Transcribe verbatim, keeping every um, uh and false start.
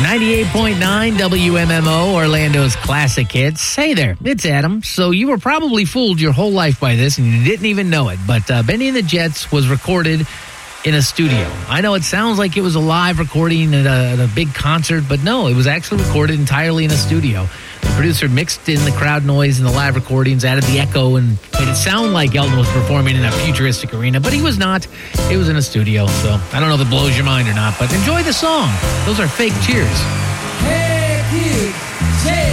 ninety-eight point nine W M M O, Orlando's classic hits. Hey there, it's Adam. So you were probably fooled your whole life by this and you didn't even know it. But uh, Benny and the Jets was recorded in a studio. I know it sounds like it was a live recording at a, at a big concert, but no, it was actually recorded entirely in a studio. The producer mixed in the crowd noise and the live recordings, added the echo, and made it sound like Elton was performing in a futuristic arena, but he was not. It was in a studio, so I don't know if it blows your mind or not, but enjoy the song. Those are fake cheers. Hey, kid, say